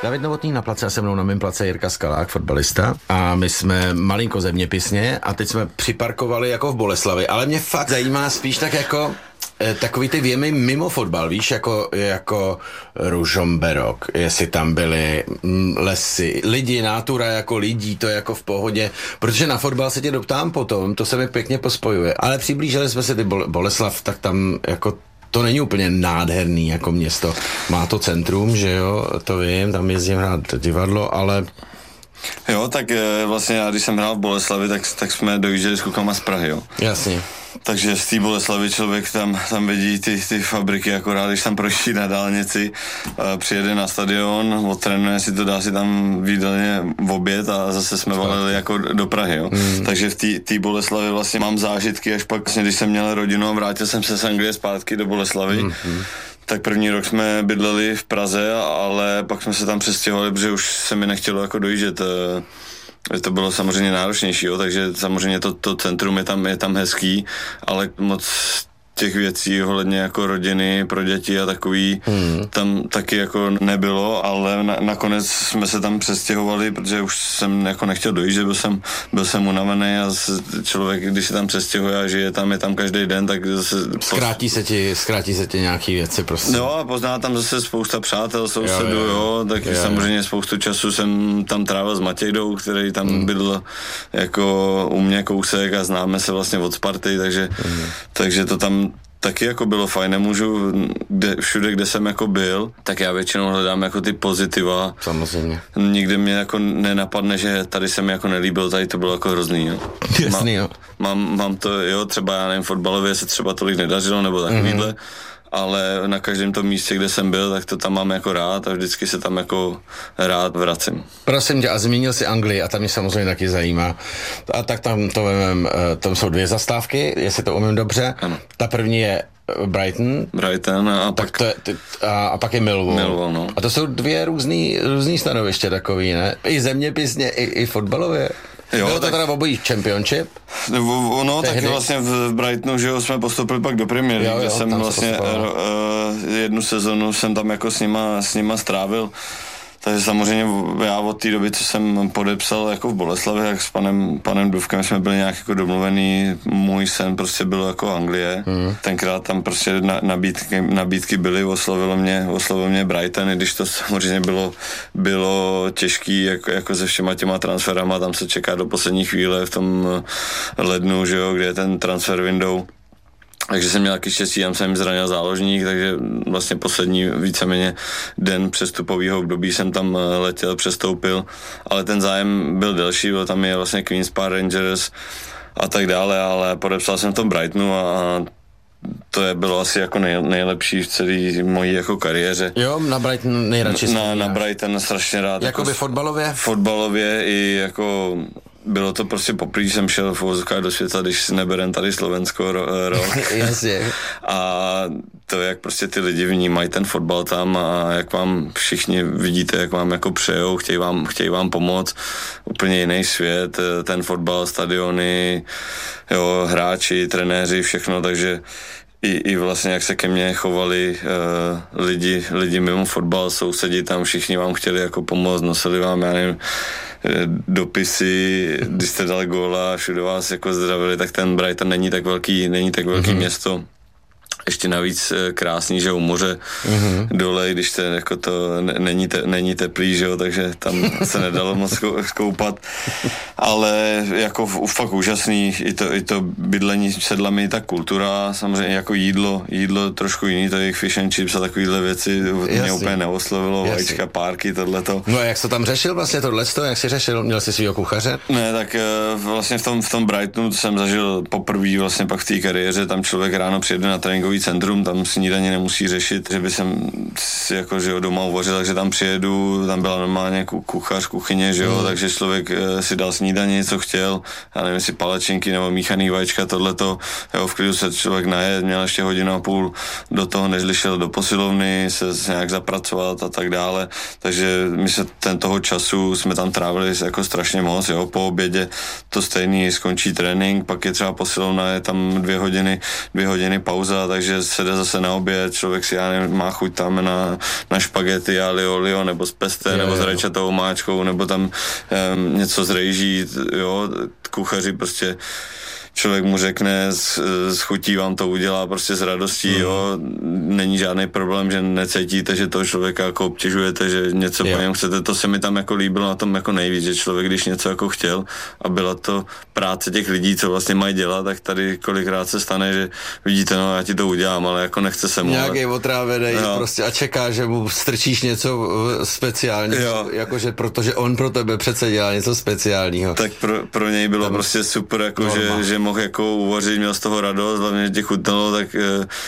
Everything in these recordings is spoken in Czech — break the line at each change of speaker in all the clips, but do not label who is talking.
David Novotný na place a se mnou na mém place Jirka Skalák, fotbalista. A my jsme malinko zeměpisně a teď jsme připarkovali jako v Boleslavi, ale mě fakt zajímá spíš tak jako takový ty věmy mimo fotbal, víš, jako Ružomberok, jestli tam byly lesy, lidi, nátura jako lidí, to je jako v pohodě, protože na fotbal se tě doptám potom, to se mi pěkně pospojuje, ale přiblížili jsme se ty Boleslav, tak tam jako to není úplně nádherný jako město. Má to centrum, že jo, to vím, tam jezdím hrát divadlo, ale...
Jo, tak vlastně já, když jsem hrál v Boleslavi, tak jsme dojížděli s klukama z Prahy, jo.
Jasně.
Takže z té Boleslavy člověk tam vidí ty fabriky, akorát když tam projíždí na dálnici, přijede na stadion, odtrénuje si to, dá si tam výdelně v oběd a zase jsme valili jako do Prahy, jo. Takže v té Boleslavě vlastně mám zážitky, až pak vlastně, když jsem měl rodinu a vrátil jsem se z Anglie zpátky do Boleslavy, tak první rok jsme bydleli v Praze, ale pak jsme se tam přestěhovali, protože už se mi nechtělo jako dojíždět. To bylo samozřejmě náročnější, jo, takže samozřejmě to centrum je tam hezký, ale moc těch věcí ohledně jako rodiny pro děti a takový tam taky jako nebylo, ale nakonec jsme se tam přestěhovali, protože už jsem jako nechtěl dojíždět, byl jsem unavený a člověk, když se tam přestěhuje a žije tam, je tam každý den, tak zase...
Zkrátí se ti nějaký věci prostě.
No a pozná tam zase spousta přátel, sousedů, jo, tak samozřejmě spoustu času jsem tam trávil s Matějdou, který tam bydl jako u mě kousek a známe se vlastně od Sparty, takže to tam taky jako bylo fajn, nemůžu, všude, kde jsem jako byl, tak já většinou hledám jako ty pozitiva.
Samozřejmě.
Nikdy mě jako nenapadne, že tady se mi jako nelíbil, tady to bylo jako hrozný, jo.
Jasný, jo.
Mám to, jo, třeba já nevím, fotbalově se třeba tolik nedařilo, nebo takovýhle, ale na každém tom místě, kde jsem byl, tak to tam mám jako rád a vždycky se tam jako rád vracím.
Prosím tě, a zmínil jsi Anglii a tam mě samozřejmě taky zajímá. A tak tam to vemem, tam jsou 2 zastávky, jestli to umím dobře. Ano. Ta první je Brighton
a pak...
A pak je Millwall.
No.
A to jsou 2 různý stanoviště takový, ne? I zeměpisně, i fotbalově. Jo, bylo to teda obojí Championship?
No, tak vlastně v Brightonu, že jo, jsme postoupili pak do Premier League, kde jsem vlastně jednu sezonu jsem tam jako s nima strávil. Takže samozřejmě já od té doby, co jsem podepsal jako v Boleslavi, tak s panem Duvkem jsme byli nějak jako domluvený, můj sen prostě byl jako Anglie. Tenkrát tam prostě nabídky byly, oslovil mě Brighton, i když to samozřejmě bylo těžký jako se všema těma transferama, tam se čeká do poslední chvíle v tom lednu, že jo, kde je ten transfer window. Takže jsem měl taky štěstí, tam jsem jim zranil záložník, takže vlastně poslední víceméně den přestupového období jsem tam letěl, přestoupil, ale ten zájem byl delší, byl tam je vlastně Queen's Park Rangers a tak dále, ale podepsal jsem to Brightonu a to bylo asi jako nejlepší v celé mojí jako kariéře.
Jo, na Brighton nejradši.
Na Brighton strašně rád.
Jakoby fotbalově?
Fotbalově i jako... Bylo to prostě poprvé, jsem šel v uvozovkách do světa, když neberem tady Slovensko rok.
Jasně.
A to, jak prostě ty lidi vnímají ten fotbal tam a jak vám všichni vidíte, jak vám jako přejou, chtějí vám pomoct. Úplně jiný svět, ten fotbal, stadiony, jo, hráči, trenéři, všechno, takže i vlastně, jak se ke mně chovali lidi mimo fotbal, sousedí tam, všichni vám chtěli jako pomoct, nosili vám, já nevím, dopisy, když jste dali góla, všude vás jako zdravili, tak ten Brighton není tak velký město. Ještě navíc krásný, že u moře dole, když to jako to není teplý, že jo, takže tam se nedalo moc koupat, ale jako fakt úžasný, i to bydlení, sedla mi ta kultura, samozřejmě jako jídlo trošku jiný, to je fish and chips a takovýhle věci, mě úplně neoslovilo, vajíčka, párky, tohleto.
No a jak jsi tam řešil vlastně tohleto, jak jsi řešil, měl jsi svýho kuchaře?
Ne, tak vlastně v tom Brightonu jsem zažil poprvé vlastně pak v té kariéře, tam člověk ráno přijede na tréninkový centrum, tam snídaně nemusí řešit, že by jsem si jako, že jo, doma uvařil, takže tam přijedu, tam byla normálně kuchař, kuchyně, že jo, takže člověk si dal snídaně, co chtěl, já nevím, jestli palečinky nebo míchaný vajíčka, tohleto, jo, v klidu se člověk najet, měl ještě 1,5 hodiny do toho, než šel do posilovny, se nějak zapracovat a tak dále, takže my se toho času jsme tam trávili jako strašně moc, jo, po obědě to stejný, skončí trénink, pak je třeba posilovna, je tam 2 hodiny pauza, takže že se jde zase na oběd, člověk si, já nevím, má chuť tam na špagety alio olio, nebo s pesté, nebo s rajčatou omáčkou, nebo tam něco z rejží, jo, kuchaři prostě člověk mu řekne, s chutí vám to udělá prostě s radostí, jo, není žádný problém, že necítíte, že toho člověka jako obtěžujete, že něco po něm chcete, to se mi tam jako líbilo na tom jako nejvíc, že člověk, když něco jako chtěl a byla to práce těch lidí, co vlastně mají dělat, tak tady kolikrát se stane, že vidíte, no já ti to udělám, ale jako nechce se mu.
Nějaký otrávený prostě a čeká, že mu strčíš něco speciálního, jakože protože on pro tebe přece dělá něco speciálního.
Tak pro něj bylo prostě super, jako že mohl jako uvařit, měl z toho radost, hlavně, že tě chutnalo, tak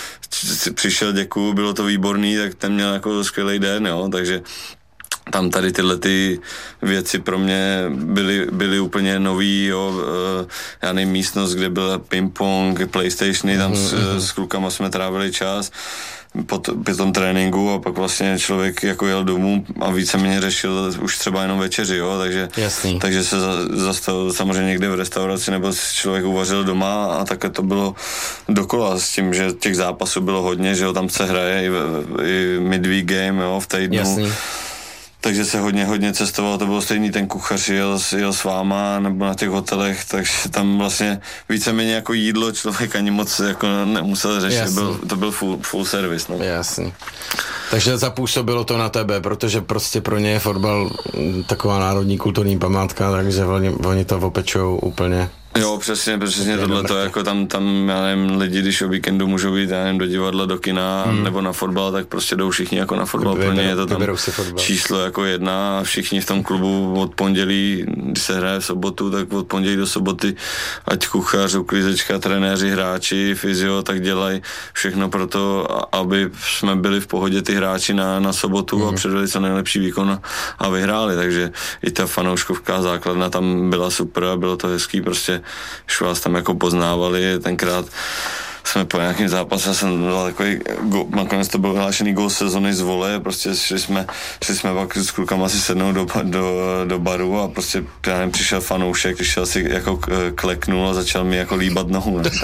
přišel, děkuju, bylo to výborný, tak ten měl jako skvělý den, jo, takže tam tady tyhle ty věci pro mě byly úplně nový, jo, já nevím, místnost, kde byla ping-pong, PlayStationy, tam s klukama jsme trávili čas, po tom tréninku a pak vlastně člověk jako jel domů a víceméně řešil už třeba jenom večeři, jo, takže se zastavil samozřejmě někde v restauraci nebo si člověk uvařil doma a také to bylo dokola s tím, že těch zápasů bylo hodně, že jo, tam se hraje i midweek game, jo, v týdnu.
Jasný.
Takže se hodně cestovalo, to bylo stejný, ten kuchař jel s váma nebo na těch hotelech, takže tam vlastně víceméně jako jídlo člověk ani moc jako nemusel řešit, to byl full service. No.
Jasný. Takže zapůsobilo to na tebe, protože prostě pro ně je fotbal taková národní kulturní památka, takže oni to opečujou úplně.
Jo, přesně tohleto, jako tam, já nevím, lidi, když o víkendu můžou jít, já nevím, do divadla, do kina, nebo na fotbal, tak prostě jdou všichni jako na fotbal, pro ně je to tam číslo jako 1 a všichni v tom klubu od pondělí, když se hraje v sobotu, tak od pondělí do soboty, ať kuchař, uklízečka, trenéři, hráči, fyzio, tak dělají všechno pro to, aby jsme byli v pohodě ty hráči na sobotu a předvedli co nejlepší výkon a vyhráli, takže i ta fanouškovská základna tam byla super a bylo to hezký, prostě už vás tam jako poznávali, tenkrát jsme po nějakým zápase, jsem byl takový, nakonec to byl vyhlášený gól sezony z vole, prostě šli jsme pak s klukama si sednout do baru a prostě já nevím, přišel fanoušek, přišel si jako kleknul a začal mi jako líbat nohu, ne,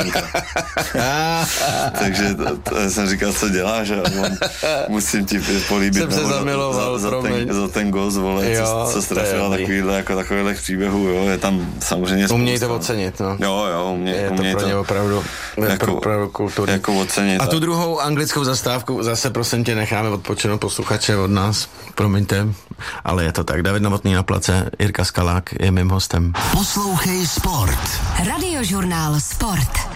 takže to jsem říkal, co děláš, a musím ti políbit nohu za ten gól z vole, co strefila takovýhle příběhů, jo, je tam samozřejmě spousta.
Umějí to ocenit, no.
Jo, umějí
to. Pro ně opravdu kulturní.
Jako ocenit.
A tu druhou anglickou zastávku zase prosím tě necháme odpočinout posluchače od nás, promiňte, ale je to tak. David Novotný na place, Jirka Skalák je mým hostem.
Poslouchej Sport. Radiožurnál Sport.